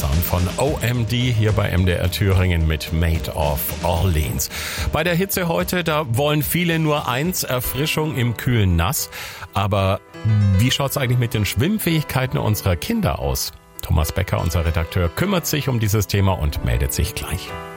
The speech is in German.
Sound von OMD hier bei MDR Thüringen mit Made of Orleans. Bei der Hitze heute, da wollen viele nur eins, Erfrischung im kühlen Nass. Aber wie schaut's eigentlich mit den Schwimmfähigkeiten unserer Kinder aus? Thomas Becker, unser Redakteur, kümmert sich um dieses Thema und meldet sich gleich.